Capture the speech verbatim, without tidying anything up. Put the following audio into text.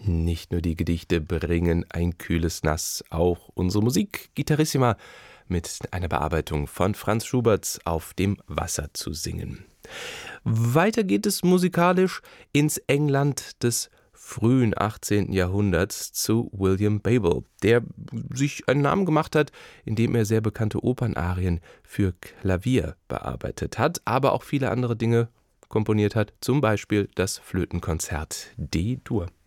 Nicht nur die Gedichte bringen ein kühles Nass, auch unsere Musik Gitarrissima mit einer Bearbeitung von Franz Schubert Auf dem Wasser zu singen. Weiter geht es musikalisch ins England des frühen achtzehnten. Jahrhunderts zu William Babel, der sich einen Namen gemacht hat, indem er sehr bekannte Opernarien für Klavier bearbeitet hat, aber auch viele andere Dinge komponiert hat, zum Beispiel das Flötenkonzert D-Dur.